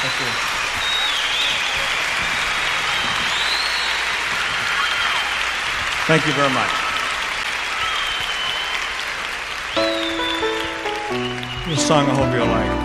Thank you. Thank you very much. This song I hope you'll like.